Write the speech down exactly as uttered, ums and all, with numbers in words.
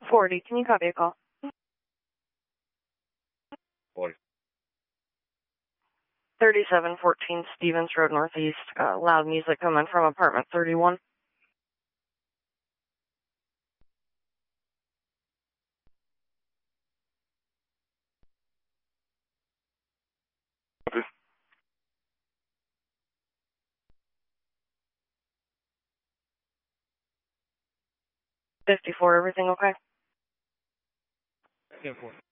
forty, can you copy a call? forty. thirty-seven fourteen Stevens Road Northeast. Uh, loud music coming from apartment thirty-one. fifty-four, everything okay? ten four.